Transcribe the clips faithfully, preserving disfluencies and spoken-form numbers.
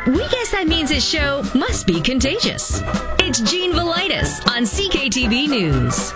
We guess that means his show must be contagious. It's Gene Velitis on C K T V News.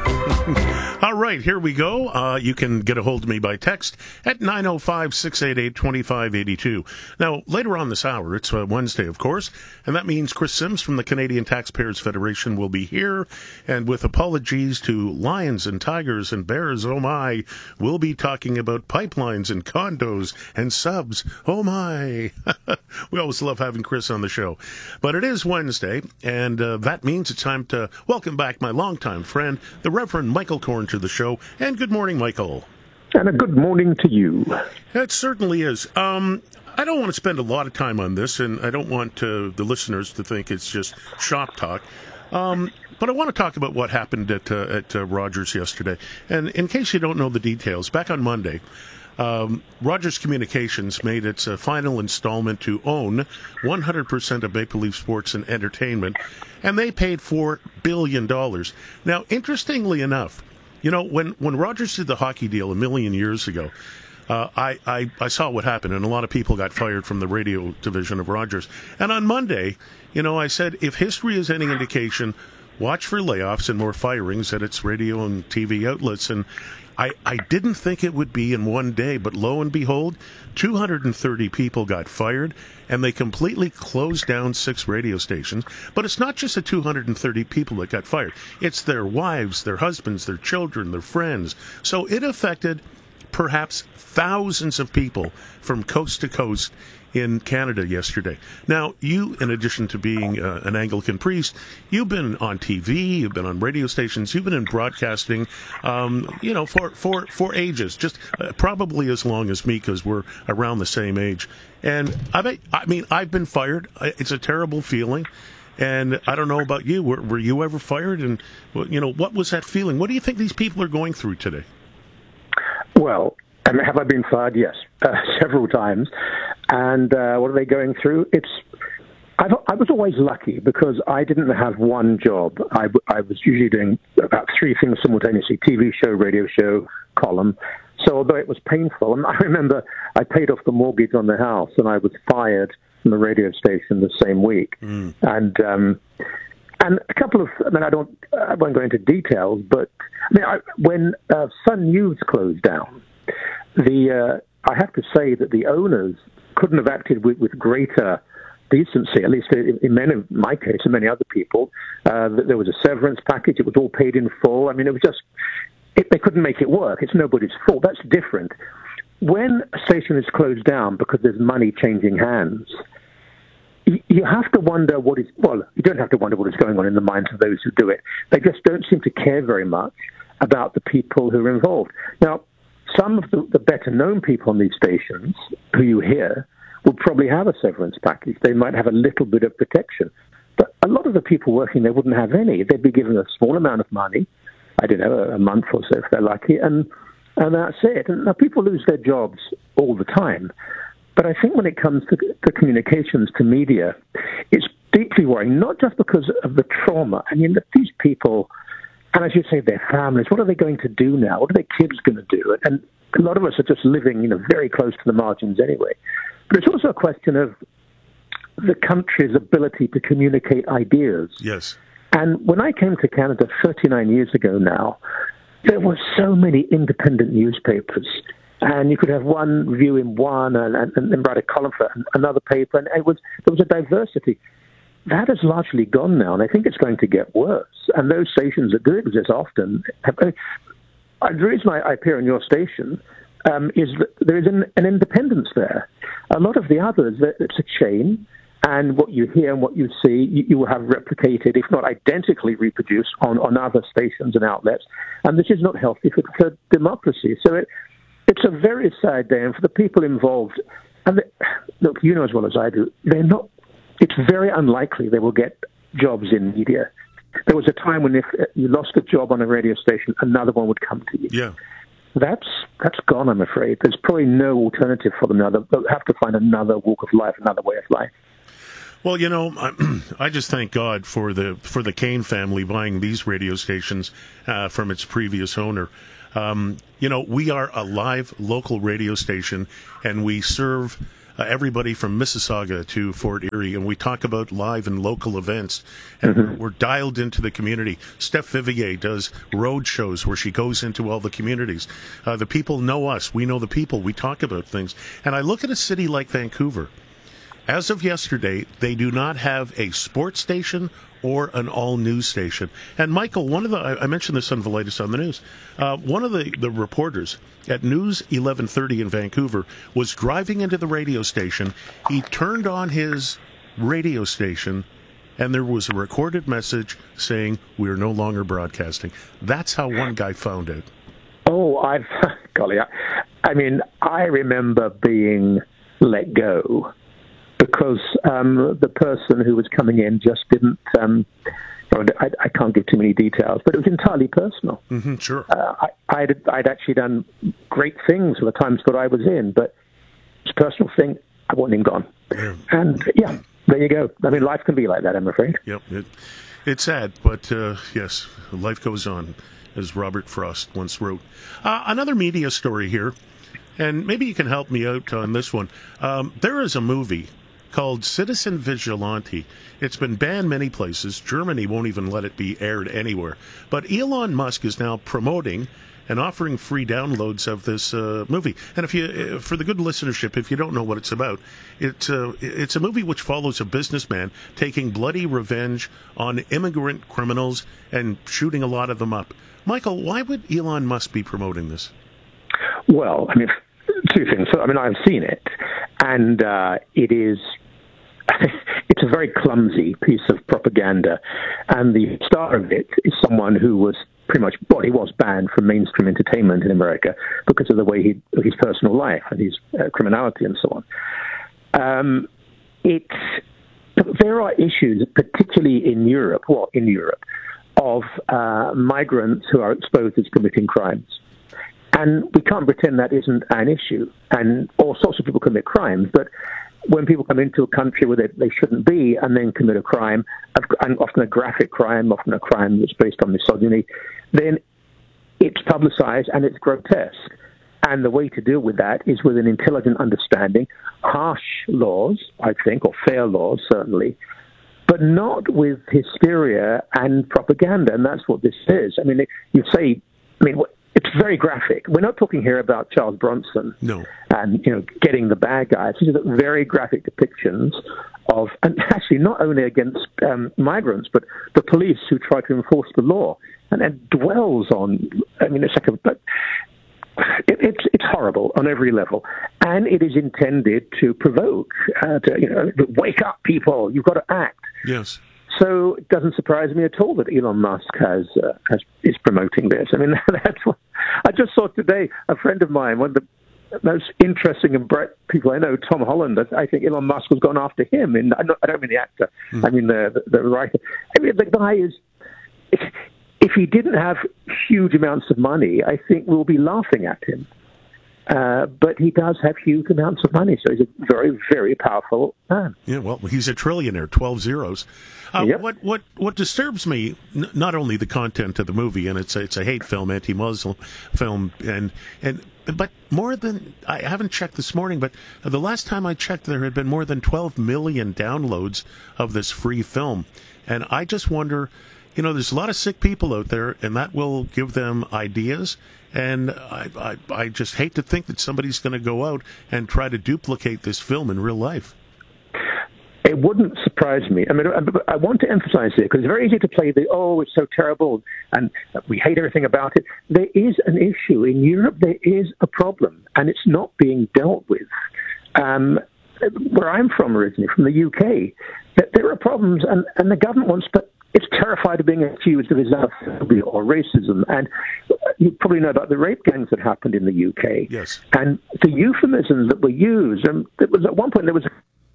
All right, here we go. Uh, you can get a hold of me by text at nine oh five, six eight eight, two five eight two. Now, later on this hour, it's uh, Wednesday, of course, and that means Chris Sims from the Canadian Taxpayers Federation will be here, and with apologies to lions and tigers and bears, oh my, we'll be talking about pipelines and condos and subs, oh my. We always love having Chris on the show. But it is Wednesday, and uh, that means it's time to welcome back my longtime friend, the Reverend Michael Korn, to the show. And good morning, Michael. And a good morning to you. It certainly is. Um, I don't want to spend a lot of time on this, and I don't want uh, the listeners to think it's just shop talk. Um, but I want to talk about what happened at, uh, at uh, Rogers yesterday. And in case you don't know the details, back on Monday, Um, Rogers Communications made its uh, final installment to own one hundred percent of Maple Leaf Sports and Entertainment, and they paid four billion dollars. Now, interestingly enough, you know, when, when Rogers did the hockey deal a million years ago, uh, I, I, I saw what happened, and a lot of people got fired from the radio division of Rogers. And on Monday, you know, I said, if history is any indication, watch for layoffs and more firings at its radio and T V outlets. And I, I didn't think it would be in one day, but lo and behold, two hundred thirty people got fired, and they completely closed down six radio stations. But it's not just the two hundred thirty people that got fired. It's their wives, their husbands, their children, their friends. So it affected perhaps thousands of people from coast to coast in Canada yesterday. Now, you, in addition to being uh, an Anglican priest, you've been on T V, you've been on radio stations, you've been in broadcasting, um, you know, for, for, for ages, just uh, probably as long as me, because we're around the same age. And I mean, I mean, I've been fired. It's a terrible feeling. And I don't know about you. Were, were you ever fired? And, you know, what was that feeling? What do you think these people are going through today? Well, and have I been fired? Yes, uh, several times. And uh, what are they going through? It's I've, I was always lucky because I didn't have one job. I, I was usually doing about three things simultaneously: T V show, radio show, column. So although it was painful, and I remember I paid off the mortgage on the house, and I was fired from the radio station the same week. Mm. And um, and a couple of, I mean, I don't, I won't go into details, but I mean, I, when uh, Sun News closed down, the uh, I have to say that the owners couldn't have acted with, with greater decency, at least in, in many, my case and many other people. Uh, there was a severance package. It was all paid in full. I mean, it was just, it, they couldn't make it work. It's nobody's fault. That's different. When a station is closed down because there's money changing hands, you, you have to wonder what is, well, you don't have to wonder what is going on in the minds of those who do it. They just don't seem to care very much about the people who are involved. Now, some of the, the better-known people on these stations who you hear would probably have a severance package. They might have a little bit of protection. But a lot of the people working there wouldn't have any. They'd be given a small amount of money, I don't know, a month or so if they're lucky, and, and that's it. And now people lose their jobs all the time. But I think when it comes to, to communications, to media, it's deeply worrying, not just because of the trauma. I mean, these people... And as you say, their families, what are they going to do now? What are their kids going to do? And a lot of us are just living, you know, very close to the margins anyway. But it's also a question of the country's ability to communicate ideas. Yes. And when I came to Canada thirty-nine years ago now, there were so many independent newspapers. And you could have one review in one and, and, and write a column for another paper. And it was there was a diversity. That has largely gone now, and I think it's going to get worse. And those stations that do exist often, have, uh, the reason I, I appear on your station um, is that there is an, an independence there. A lot of the others, it's a chain, and what you hear and what you see, you, you will have replicated, if not identically reproduced, on, on other stations and outlets. And this is not healthy for, for democracy. So it, it's a very sad day, and for the people involved, and the, look, you know as well as I do, they're not. It's very unlikely they will get jobs in media. There was a time when if you lost a job on a radio station, another one would come to you. Yeah. That's that's gone, I'm afraid. There's probably no alternative for them now. They'll have to find another walk of life, another way of life. Well, you know, I, I just thank God for the for the Kane family buying these radio stations uh, from its previous owner. Um, you know, we are a live local radio station, and we serve uh, everybody from Mississauga to Fort Erie, and we talk about live and local events, and mm-hmm. we're, we're dialed into the community. Steph Vivier does road shows where she goes into all the communities. Uh, the people know us. We know the people. We talk about things. And I look at a city like Vancouver. As of yesterday, they do not have a sports station or an all-news station. And Michael, one of the, I mentioned this on Velitis on the News, uh, one of the, the reporters at News eleven thirty in Vancouver was driving into the radio station. He turned on his radio station, and there was a recorded message saying, "We are no longer broadcasting." That's how one guy found out. Oh, I've, golly, I, I mean, I remember being let go because um, the person who was coming in just didn't, um, I, I can't give too many details, but it was entirely personal. Mm-hmm, sure. Uh, I, I'd, I'd actually done great things for the times that I was in, but it's a personal thing. I want him gone. Yeah. And, yeah, there you go. I mean, life can be like that, I'm afraid. Yep. It, it's sad, but, uh, yes, life goes on, as Robert Frost once wrote. Uh, another media story here, and maybe you can help me out on this one. Um, there is a movie called Citizen Vigilante. It's been banned many places. Germany won't even let it be aired anywhere. But Elon Musk is now promoting and offering free downloads of this uh, movie. And if you, for the good listenership, if you don't know what it's about, it's uh, it's a movie which follows a businessman taking bloody revenge on immigrant criminals and shooting a lot of them up. Michael, why would Elon Musk be promoting this? Well, I mean, two things. So, I mean, I've seen it, and uh, it is it's a very clumsy piece of propaganda, and the star of it is someone who was pretty much, well, he was banned from mainstream entertainment in America because of the way he, his personal life and his uh, criminality and so on. Um, it's, there are issues, particularly in Europe, well, in Europe, of uh, migrants who are exposed as committing crimes. And we can't pretend that isn't an issue. And all sorts of people commit crimes, but when people come into a country where they, they shouldn't be and then commit a crime, and often a graphic crime, often a crime that's based on misogyny, then it's publicized and it's grotesque. And the way to deal with that is with an intelligent understanding, harsh laws, I think, or fair laws, certainly, but not with hysteria and propaganda. And that's what this is. I mean, you say, I mean, it's very graphic. We're not talking here about Charles Bronson no. and, you know, getting the bad guys. These are very graphic depictions of, and actually not only against um, migrants, but the police who try to enforce the law. And it dwells on, I mean, it's like a, but it, it's it's horrible on every level. And it is intended to provoke, uh, to, you know, wake up people, you've got to act. Yes. So it doesn't surprise me at all that Elon Musk has, uh, has is promoting this. I mean, that's what I just saw today. A friend of mine, one of the most interesting and bright people I know, Tom Holland. I think Elon Musk was gone after him. And I don't mean the actor. Mm. I mean the, the the writer. I mean the guy is. If, if he didn't have huge amounts of money, I think we'll be laughing at him. Uh, but he does have huge amounts of money, so he's a very, very powerful man. Yeah, well, he's a trillionaire, twelve zeros. Uh, yep. What what what disturbs me, n- not only the content of the movie, and it's a, it's a hate film, anti-Muslim film, and and but more than, I haven't checked this morning, but the last time I checked, there had been more than twelve million downloads of this free film, and I just wonder. You know, there's a lot of sick people out there, and that will give them ideas. And I, I, I just hate to think that somebody's going to go out and try to duplicate this film in real life. It wouldn't surprise me. I mean, I want to emphasize it because it's very easy to play the, oh, it's so terrible, and we hate everything about it. There is an issue. In Europe, there is a problem, and it's not being dealt with. Um, where I'm from originally, from the U K, there are problems, and, and the government wants to... It's terrified of being accused of Islamophobia or racism. And you probably know about the rape gangs that happened in the U K. Yes. And the euphemisms that were used, and it was at one point there was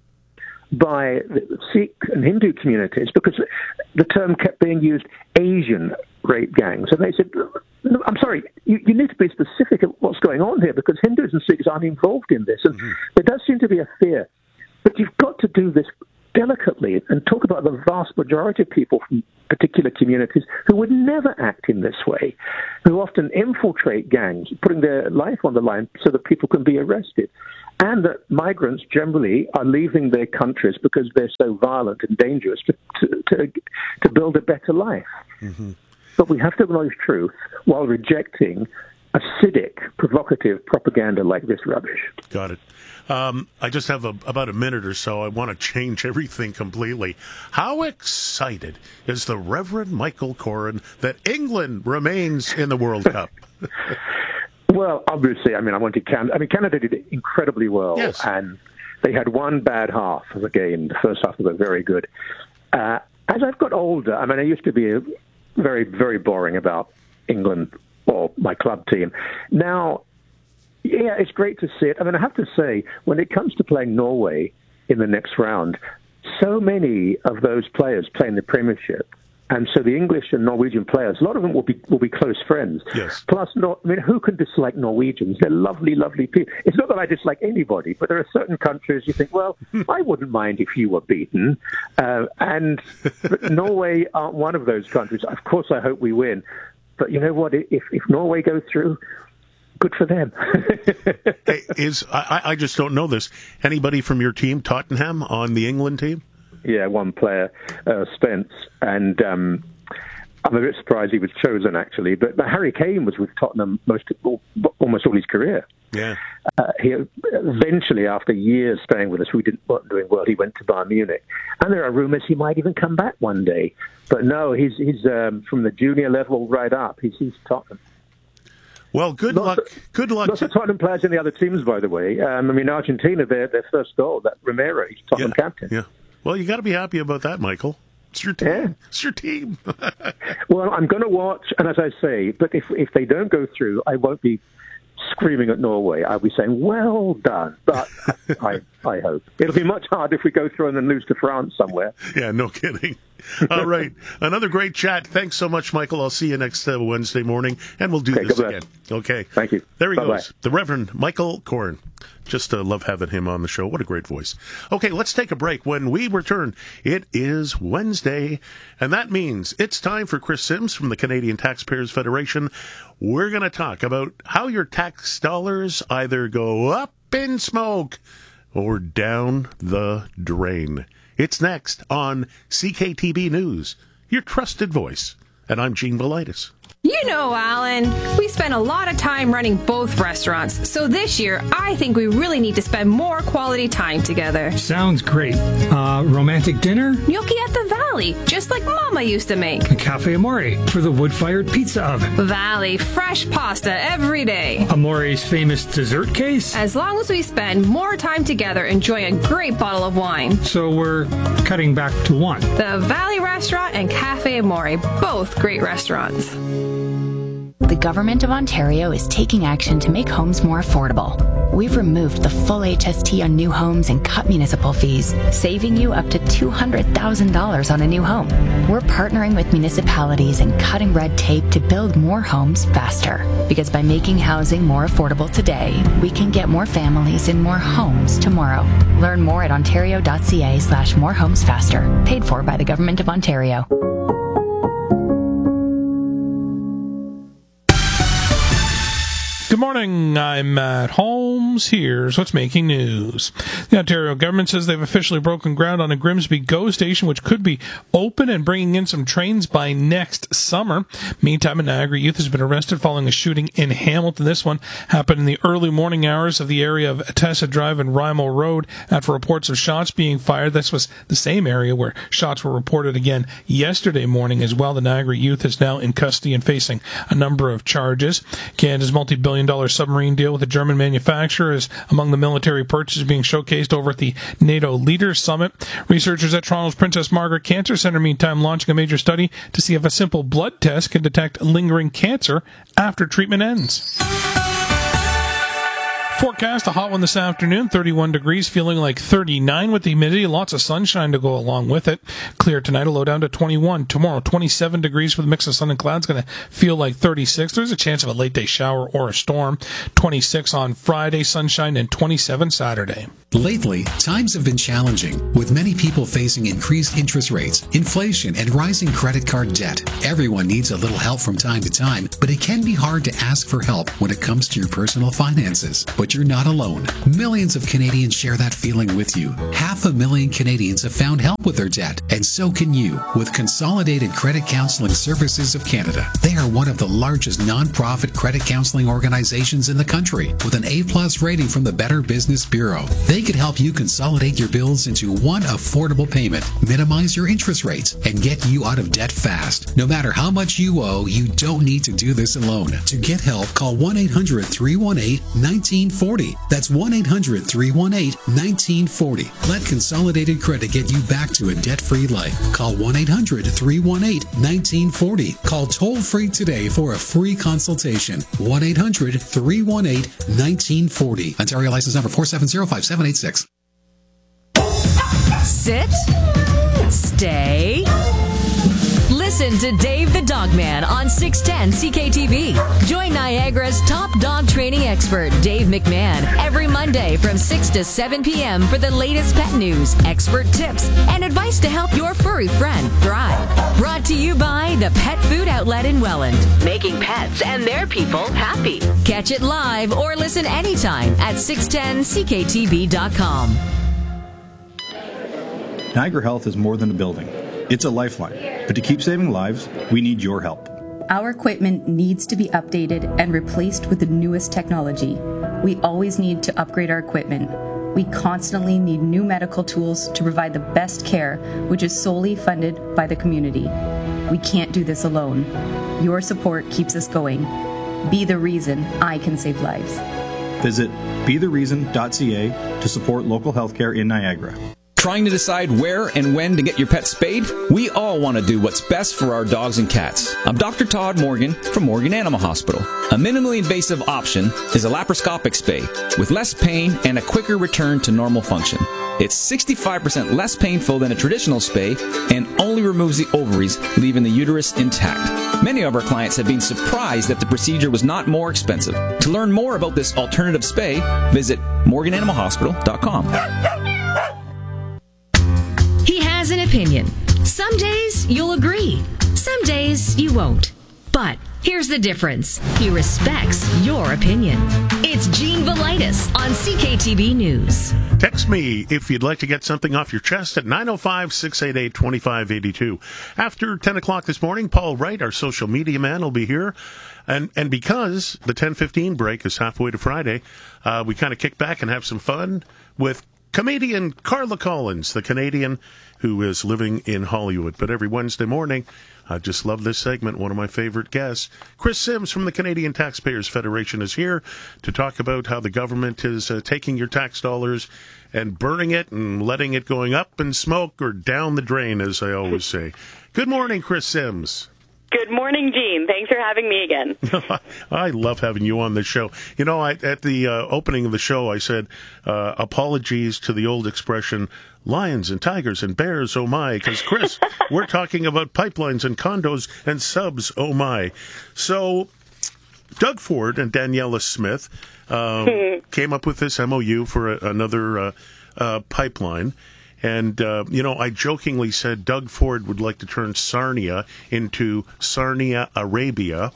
by the Sikh and Hindu communities because the term kept being used, Asian rape gangs. And they said, I'm sorry, you, you need to be specific of what's going on here because Hindus and Sikhs aren't involved in this. And mm-hmm. there does seem to be a fear. But you've got to do this delicately and talk about the vast majority of people from particular communities who would never act in this way, who often infiltrate gangs, putting their life on the line so that people can be arrested, and that migrants generally are leaving their countries because they're so violent and dangerous to, to, to, to build a better life. Mm-hmm. But we have to acknowledge truth while rejecting acidic, provocative propaganda like this rubbish. Got it. Um, I just have a, about a minute or so. I want to change everything completely. How excited is the Reverend Michael Koren that England remains in the World Cup? Well, obviously, I mean, I wanted Canada. I mean, Canada did incredibly well, yes. And they had one bad half of the game. The first half was very good. Uh, as I've got older, I mean, I used to be very, very boring about England or my club team. Now, yeah, it's great to see it. I mean, I have to say, when it comes to playing Norway in the next round, so many of those players play in the Premiership. And so the English and Norwegian players, a lot of them will be will be close friends. Yes. Plus, I mean, who can dislike Norwegians? They're lovely, lovely people. It's not that I dislike anybody, but there are certain countries you think, well, I wouldn't mind if you were beaten. Uh, and Norway aren't one of those countries. Of course, I hope we win. But you know what? If if Norway goes through, good for them. Hey, is I, I just don't know this. Anybody from your team, Tottenham, on the England team? Yeah, one player, uh, Spence, and um, I'm a bit surprised he was chosen, actually. But, but Harry Kane was with Tottenham most almost all his career. Yeah. Uh, he eventually, after years staying with us, we didn't weren't doing well. He went to Bayern Munich, and there are rumours he might even come back one day. But no, he's he's um, from the junior level right up. He's he's Tottenham. Well, good lots luck. Of, good luck. Lots to... of Tottenham players in the other teams, by the way. Um, I mean, Argentina, their their first goal, that Romero, he's Tottenham yeah. captain. Yeah. Well, you got to be happy about that, Michael. It's your team. Yeah. It's your team. Well, I'm going to watch, and as I say, but if if they don't go through, I won't be screaming at Norway. I'll be saying, well done. But I I hope. It'll be much harder if we go through and then lose to France somewhere. Yeah, no kidding. All right. Another great chat. Thanks so much, Michael. I'll see you next uh, Wednesday morning, and we'll do okay, this again. Okay. Thank you. There he Bye-bye. goes. The Reverend Michael Koren. Just uh, love having him on the show. What a great voice. Okay, let's take a break. When we return, it is Wednesday, and that means it's time for Chris Sims from the Canadian Taxpayers Federation. We're going to talk about how your tax dollars either go up in smoke or down the drain. It's next on C K T B News, your trusted voice. And I'm Gene Velitis. You know, Alan, we spend a lot of time running both restaurants, so this year I think we really need to spend more quality time together. Sounds great. Uh, romantic dinner? Gnocchi at the Valley, just like Mama used to make. A Cafe Amore for the wood-fired pizza oven. Valley, fresh pasta every day. Amore's famous dessert case? As long as we spend more time together enjoying a great bottle of wine. So we're cutting back to one. The Valley Restaurant and Cafe Amore, both great restaurants. The Government of Ontario is taking action to make homes more affordable. We've removed the full H S T on new homes and cut municipal fees, saving you up to two hundred thousand dollars on a new home. We're partnering with municipalities and cutting red tape to build more homes faster. Because by making housing more affordable today, we can get more families in more homes tomorrow. Learn more at ontario.ca slash more homes faster. Paid for by the Government of Ontario. Good morning, I'm Matt Holmes. Here's what's making news. The Ontario government says they've officially broken ground on a Grimsby GO station, which could be open and bringing in some trains by next summer. Meantime, a Niagara youth has been arrested following a shooting in Hamilton. This one happened in the early morning hours of the area of Tessa Drive and Rymal Road after reports of shots being fired. This was the same area where shots were reported again yesterday morning as well. The Niagara youth is now in custody and facing a number of charges. Canada's multi-billion dollar submarine deal with a German manufacturer is among the military purchases being showcased over at the NATO Leaders Summit. Researchers at Toronto's Princess Margaret Cancer Centre, meantime, launching a major study to see if a simple blood test can detect lingering cancer after treatment ends. Forecast, a hot one this afternoon, thirty-one degrees, feeling like thirty-nine with the humidity. Lots of sunshine to go along with it. Clear tonight, a low down to twenty-one. Tomorrow, twenty-seven degrees with a mix of sun and clouds, going to feel like thirty-six. There's a chance of a late day shower or a storm. twenty-six on Friday, sunshine, and twenty-seven Saturday. Lately, times have been challenging, with many people facing increased interest rates, inflation, and rising credit card debt. Everyone needs a little help from time to time, but it can be hard to ask for help when it comes to your personal finances. But you're not alone. Millions of Canadians share that feeling with you. Half a million Canadians have found help with their debt, and so can you with Consolidated Credit Counseling Services of Canada. They are one of the largest non-profit credit counseling organizations in the country, with an A-plus rating from the Better Business Bureau. They could help you consolidate your bills into one affordable payment, minimize your interest rates, and get you out of debt fast. No matter how much you owe, you don't need to do this alone. To get help, call one eight hundred, three one eight, one nine four zero. That's one eight hundred, three one eight, one nine four zero. Let Consolidated Credit get you back to a debt-free life. Call one eight hundred, three one eight, one nine four zero. Call toll-free today for a free consultation. one eight hundred, three one eight, one nine four zero. Ontario license number four seven zero, five seven eight six. Sit. Stay. Listen to Dave the Dogman on six ten C K T V. Join Niagara's top dog training expert, Dave McMahon, every Monday from six to seven p.m. for the latest pet news, expert tips, and advice to help your furry friend thrive. Brought to you by the Pet Food Outlet in Welland, making pets and their people happy. Catch it live or listen anytime at six ten C K T V dot com. Niagara Health is more than a building. It's a lifeline. But to keep saving lives, we need your help. Our equipment needs to be updated and replaced with the newest technology. We always need to upgrade our equipment. We constantly need new medical tools to provide the best care, which is solely funded by the community. We can't do this alone. Your support keeps us going. Be the reason I can save lives. Visit be the reason dot c a to support local healthcare in Niagara. Trying to decide where and when to get your pet spayed? We all want to do what's best for our dogs and cats. I'm Doctor Todd Morgan from Morgan Animal Hospital. A minimally invasive option is a laparoscopic spay with less pain and a quicker return to normal function. It's sixty-five percent less painful than a traditional spay and only removes the ovaries, leaving the uterus intact. Many of our clients have been surprised that the procedure was not more expensive. To learn more about this alternative spay, visit morgan animal hospital dot com. He has an opinion. Some days you'll agree. Some days you won't. But here's the difference. He respects your opinion. It's Gene Velitis on C K T V News. Text me if you'd like to get something off your chest at nine oh five, six eight eight, two five eight two. After ten o'clock this morning, Paul Wright, our social media man, will be here. And and because the ten fifteen break is halfway to Friday, uh, we kind of kick back and have some fun with comedian Carla Collins, the Canadian who is living in Hollywood. But every Wednesday morning, I just love this segment. One of my favorite guests, Chris Sims from the Canadian Taxpayers Federation, is here to talk about how the government is uh, taking your tax dollars and burning it and letting it going up in smoke or down the drain, as I always say. Good morning, Chris Sims. Good morning, Gene. Thanks for having me again. I love having you on the show. You know, I, at the uh, opening of the show, I said, uh, apologies to the old expression, lions and tigers and bears, oh my, because, Chris, we're talking about pipelines and condos and subs, oh my. So Doug Ford and Daniela Smith um, came up with this M O U for a, another uh, uh, pipeline. And, uh, you know, I jokingly said Doug Ford would like to turn Sarnia into Sarnia Arabia.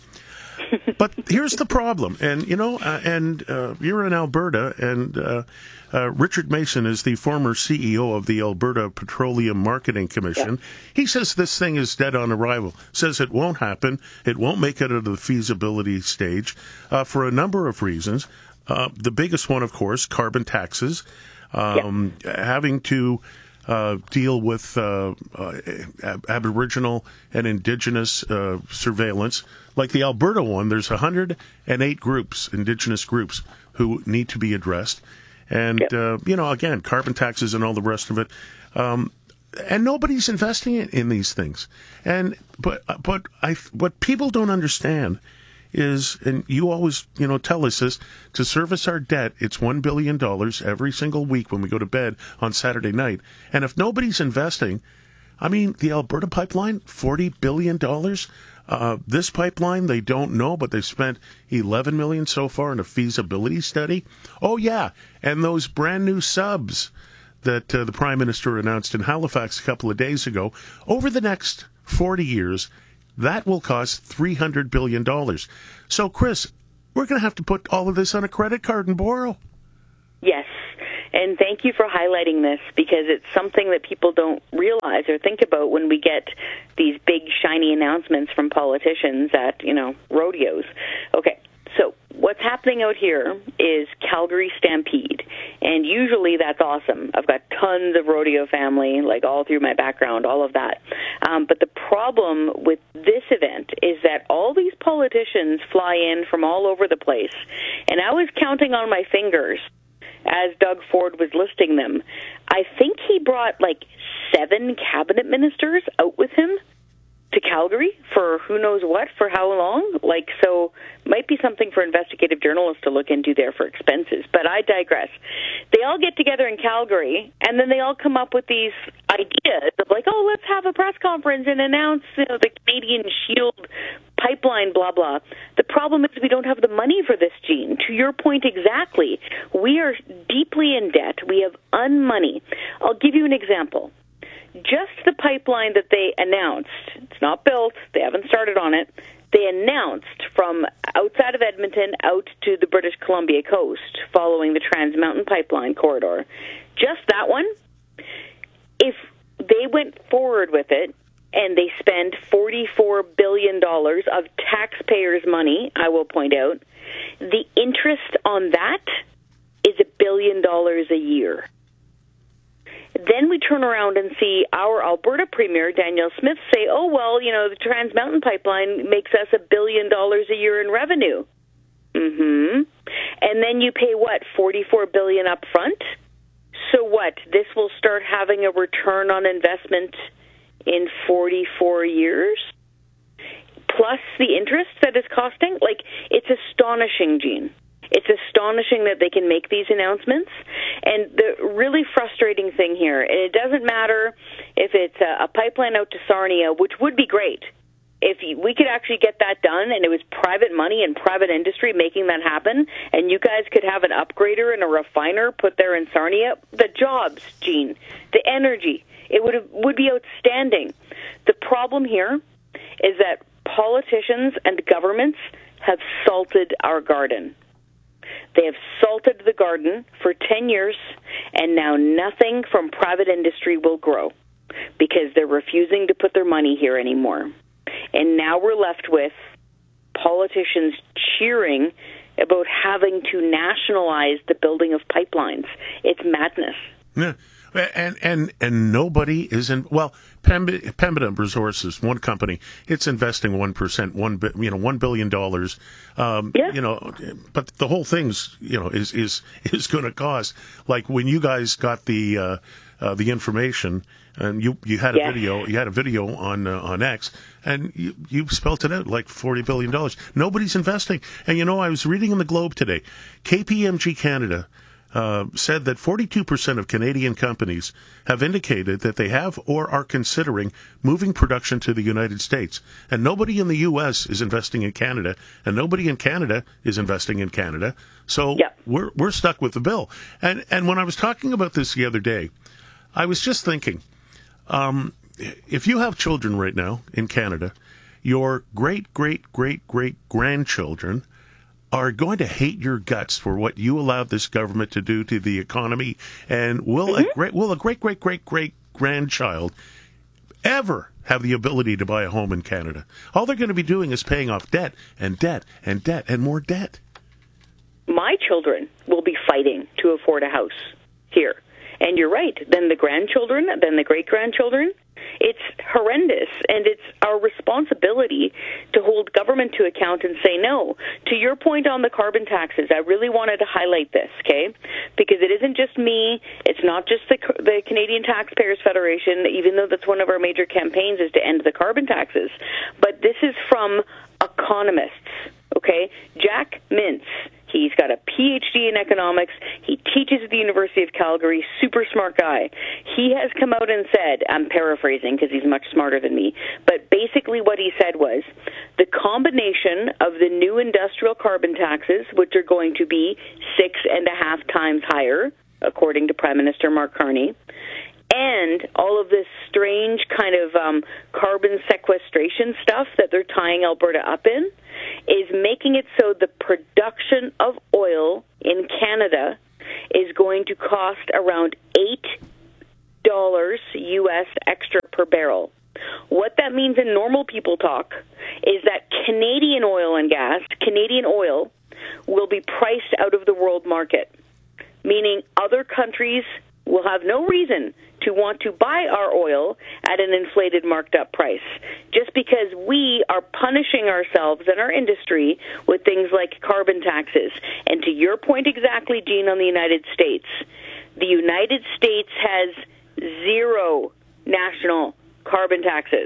But here's the problem. And, you know, uh, and uh, you're in Alberta, and uh, uh, Richard Mason is the former C E O of the Alberta Petroleum Marketing Commission. Yeah. He says this thing is dead on arrival, says it won't happen, it won't make it out of the feasibility stage uh, for a number of reasons. Uh, the biggest one, of course, carbon taxes. Um, yeah. Having to uh, deal with uh, uh, ab- Aboriginal and Indigenous uh, surveillance. Like the Alberta one, there's one hundred eight groups, Indigenous groups, who need to be addressed. And, yeah. uh, you know, again, carbon taxes and all the rest of it. Um, and nobody's investing in, in these things. And but but I what people don't understand is, and you always, you know, tell us this, to service our debt, it's one billion dollars every single week when we go to bed on Saturday night. And if nobody's investing, I mean, the Alberta pipeline, forty billion dollars. Uh, this pipeline, they don't know, but they've spent eleven million dollars so far in a feasibility study. Oh, yeah, and those brand new subs that uh, the Prime Minister announced in Halifax a couple of days ago, over the next forty years, that will cost three hundred billion dollars. So, Chris, we're going to have to put all of this on a credit card and borrow. Yes. And thank you for highlighting this, because it's something that people don't realize or think about when we get these big, shiny announcements from politicians at, you know, rodeos. Okay, so what's happening out here is Calgary Stampede, and usually that's awesome. I've got tons of rodeo family, like all through my background, all of that. Um, but the problem with this event is that all these politicians fly in from all over the place, and I was counting on my fingers as Doug Ford was listing them. I think he brought like seven cabinet ministers out with him to Calgary for who knows what, for how long. Like, so might be something for investigative journalists to look into there for expenses. But I digress. They all get together in Calgary, and then they all come up with these ideas of like, oh, let's have a press conference and announce, you know, the Canadian Shield pipeline, blah, blah. The problem is we don't have the money for this, Gene. To your point exactly, we are deeply in debt. We have unmoney. I'll give you an example. Just the pipeline that they announced, it's not built, they haven't started on it, they announced from outside of Edmonton out to the British Columbia coast following the Trans Mountain Pipeline corridor. Just that one, if they went forward with it, and they spend forty-four billion dollars of taxpayers' money, I will point out, the interest on that is a billion dollars a year. Then we turn around and see our Alberta Premier, Danielle Smith, say, oh, well, you know, the Trans Mountain Pipeline makes us a billion dollars a year in revenue. Mm-hmm. And then you pay, what, forty-four billion dollars up front? So what, this will start having a return on investment in forty-four years, plus the interest that is costing? Like, it's astonishing, Gene. It's astonishing that they can make these announcements. And the really frustrating thing here, and it doesn't matter if it's a, a pipeline out to Sarnia, which would be great. If we could actually get that done, and it was private money and private industry making that happen, and you guys could have an upgrader and a refiner put there in Sarnia, the jobs, Gene, the energy, it would have, would be outstanding. The problem here is that politicians and governments have salted our garden. They have salted the garden for ten years, and now nothing from private industry will grow because they're refusing to put their money here anymore. And now we're left with politicians cheering about having to nationalize the building of pipelines. It's madness. Yeah. And and and nobody is in. Well, Pembina, Pembina Resources, one company, it's investing one percent, one you know one billion dollars. Um, yeah. You know, but the whole thing's you know is is is going to cost. Like when you guys got the uh, uh, the information, and you you had a yes. video, you had a video on uh, on X, and you you spelt it out like forty billion dollars. Nobody's investing. And you know, I was reading in the Globe today, K P M G Canada Uh, said that forty-two percent of Canadian companies have indicated that they have or are considering moving production to the United States. And nobody in the U S is investing in Canada, and nobody in Canada is investing in Canada. So yep. we're we're stuck with the bill. And and when I was talking about this the other day, I was just thinking, um, if you have children right now in Canada, your great, great, great, great grandchildren are going to hate your guts for what you allowed this government to do to the economy. And will mm-hmm. a great, will a great, great, great, great grandchild ever have the ability to buy a home in Canada? All they're going to be doing is paying off debt and debt and debt and more debt. My children will be fighting to afford a house here. And you're right. Then the grandchildren, then the great-grandchildren. It's horrendous, and it's our responsibility to hold government to account and say no. To your point on the carbon taxes, I really wanted to highlight this, okay? Because it isn't just me. It's not just the, the Canadian Taxpayers Federation, even though that's one of our major campaigns is to end the carbon taxes. But this is from a economists, okay? Jack Mintz, he's got a P H D in economics. He teaches at the University of Calgary, super smart guy. He has come out and said, I'm paraphrasing because he's much smarter than me, but basically what he said was, the combination of the new industrial carbon taxes, which are going to be six and a half times higher, according to Prime Minister Mark Carney, and all of this strange kind of um, carbon sequestration stuff that they're tying Alberta up in, is making it so the production of oil in Canada is going to cost around eight dollars U S extra per barrel. What that means in normal people talk is that Canadian oil and gas, Canadian oil, will be priced out of the world market, meaning other countries will have no reason to want to buy our oil at an inflated, marked up price, just because we are punishing ourselves and our industry with things like carbon taxes. And to your point exactly, Gene, on the United States, the United States has zero national carbon taxes.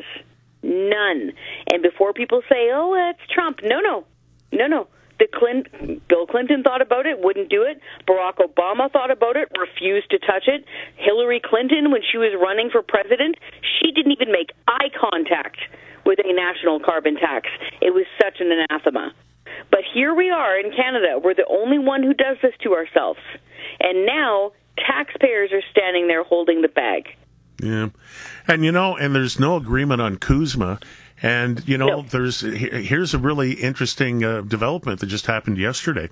None. And before people say, oh, that's Trump, no, no, no, no. The Clint, Bill Clinton thought about it, wouldn't do it. Barack Obama thought about it, refused to touch it. Hillary Clinton, when she was running for president, she didn't even make eye contact with a national carbon tax. It was such an anathema. But here we are in Canada. We're the only one who does this to ourselves. And now taxpayers are standing there holding the bag. Yeah. And, you know, and there's no agreement on CUSMA. And, you know, no. there's here's a really interesting uh, development that just happened yesterday.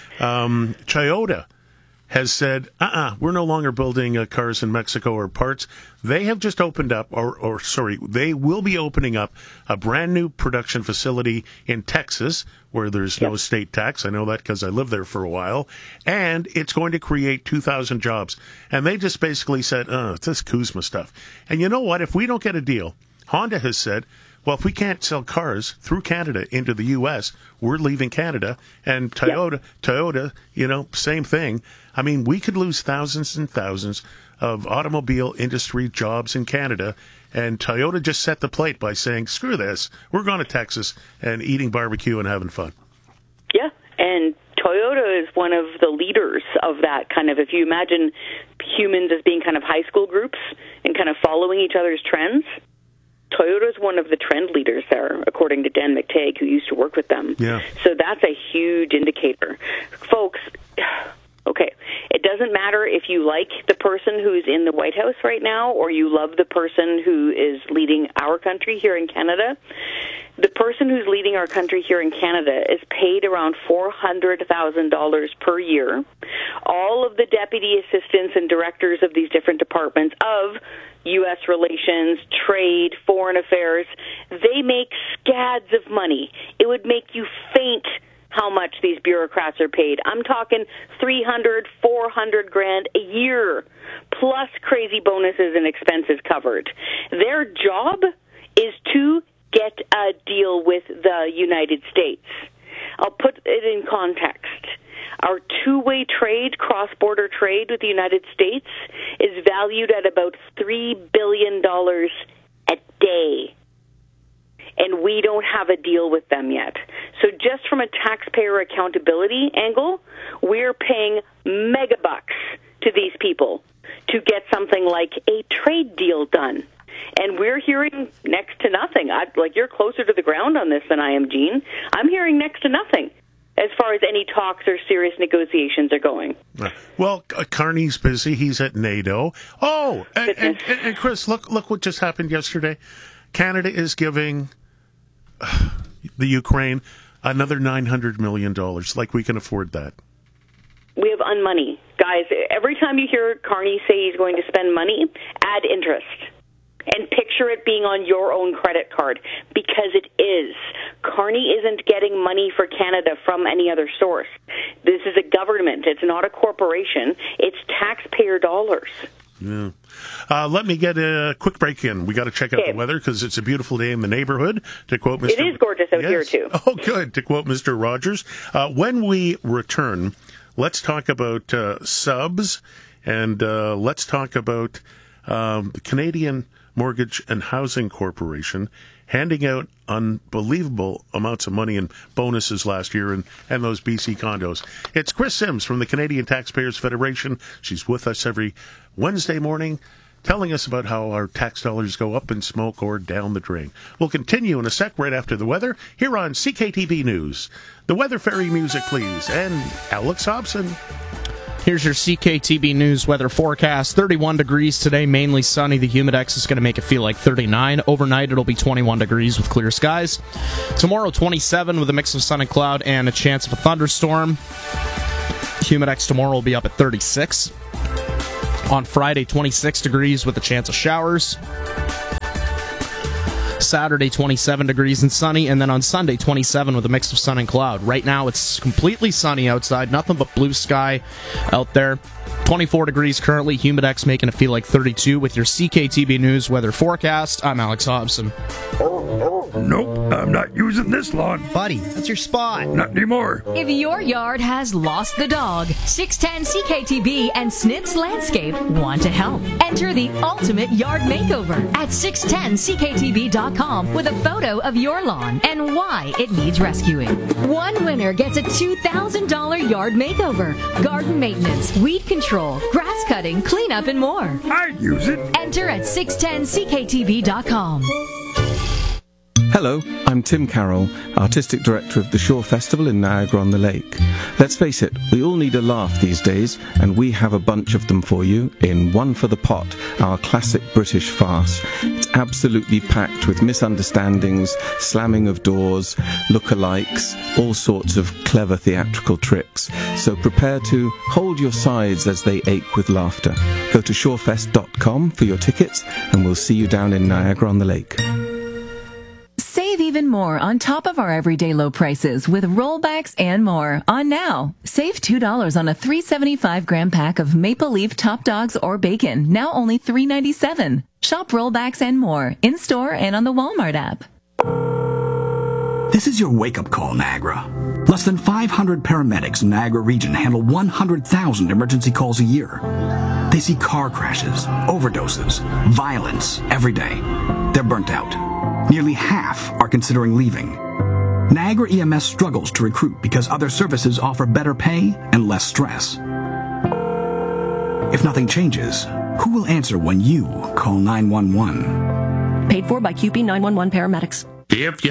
Um, Toyota has said, uh-uh, we're no longer building uh, cars in Mexico or parts. They have just opened up, or, or sorry, they will be opening up a brand new production facility in Texas where there's yep. no state tax. I know that because I lived there for a while. And it's going to create two thousand jobs. And they just basically said, oh, it's this CUSMA stuff. And you know what? If we don't get a deal, Honda has said, well, if we can't sell cars through Canada into the U S, we're leaving Canada. And Toyota, yep. Toyota, you know, same thing. I mean, we could lose thousands and thousands of automobile industry jobs in Canada. And Toyota just set the plate by saying, screw this. We're going to Texas and eating barbecue and having fun. Yeah, and Toyota is one of the leaders of that kind of, if you imagine humans as being kind of high school groups and kind of following each other's trends, Toyota is one of the trend leaders there, according to Dan McTagg, who used to work with them. Yeah. So that's a huge indicator. Folks, okay, it doesn't matter if you like the person who's in the White House right now or you love the person who is leading our country here in Canada. The person who's leading our country here in Canada is paid around four hundred thousand dollars per year. All of the deputy assistants and directors of these different departments of U S relations, trade, foreign affairs, they make scads of money. It would make you faint how much these bureaucrats are paid. I'm talking three hundred, four hundred grand a year, plus crazy bonuses and expenses covered. Their job is to get a deal with the United States. I'll put it in context. Our two-way trade, cross-border trade with the United States is valued at about three billion dollars a day. And we don't have a deal with them yet. So just from a taxpayer accountability angle, we're paying megabucks to these people to get something like a trade deal done. And we're hearing next to nothing. I, like, you're closer to the ground on this than I am, Gene. I'm hearing next to nothing as far as any talks or serious negotiations are going. Well, Carney's busy. He's at NATO. Oh, and, and, and, and Chris, look look what just happened yesterday. Canada is giving uh, the Ukraine another nine hundred million dollars. Like, we can afford that. We have unmoney. Guys, every time you hear Carney say he's going to spend money, add interest. And picture it being on your own credit card, because it is. Carney isn't getting money for Canada from any other source. This is a government. It's not a corporation. It's taxpayer dollars. Yeah. Uh, let me get a quick break in. We got to check out okay. the weather because it's a beautiful day in the neighborhood. To quote Mister It is gorgeous out yes. here, too. Oh, good. To quote Mister Rogers. Uh, when we return, let's talk about uh, subs, and uh, let's talk about Um, the Canadian Mortgage and Housing Corporation handing out unbelievable amounts of money and bonuses last year and, and those B C condos. It's Chris Sims from the Canadian Taxpayers Federation. She's with us every Wednesday morning, telling us about how our tax dollars go up in smoke or down the drain. We'll continue in a sec right after the weather here on C K T V News. The Weather Fairy music, please, and Alex Hobson. Here's your C K T V News weather forecast. thirty-one degrees today, mainly sunny. The humidex is going to make it feel like thirty-nine. Overnight, it'll be twenty-one degrees with clear skies. Tomorrow, twenty-seven with a mix of sun and cloud and a chance of a thunderstorm. Humidex tomorrow will be up at thirty-six. On Friday, twenty-six degrees with a chance of showers. Saturday, twenty-seven degrees and sunny, and then on Sunday, twenty-seven with a mix of sun and cloud. Right now, it's completely sunny outside, nothing but blue sky out there. twenty-four degrees currently, humidex making it feel like thirty-two. With your C K T V News weather forecast, I'm Alex Hobson. Nope, I'm not using this lawn. Buddy, that's your spot. Not anymore. If your yard has lost the dog, six ten C K T V and Snitz Landscape want to help. Enter the ultimate yard makeover at six ten C K T V dot com with a photo of your lawn and why it needs rescuing. One winner gets a two thousand dollars yard makeover, garden maintenance, weed control, grass cutting, cleanup, and more. I'd use it. Enter at six ten C K T V dot com. Hello, I'm Tim Carroll, Artistic Director of the Shore Festival in Niagara-on-the-Lake. Let's face it, we all need a laugh these days, and we have a bunch of them for you in One for the Pot, our classic British farce. It's absolutely packed with misunderstandings, slamming of doors, lookalikes, all sorts of clever theatrical tricks. So prepare to hold your sides as they ache with laughter. Go to shorefest dot com for your tickets, and we'll see you down in Niagara-on-the-Lake. Save even more on top of our everyday low prices with rollbacks and more on now. Save two dollars on a three hundred seventy-five gram pack of Maple Leaf Top Dogs or bacon, now only three ninety-seven. Shop rollbacks and more in-store and on the Walmart app. This is your wake-up call, Niagara. Less than five hundred paramedics in Niagara region handle one hundred thousand emergency calls a year. They see car crashes, overdoses, violence every day. They're burnt out. Nearly half are considering leaving. Niagara E M S struggles to recruit because other services offer better pay and less stress. If nothing changes, who will answer when you call nine one one? Paid for by Q P nine one one paramedics. If you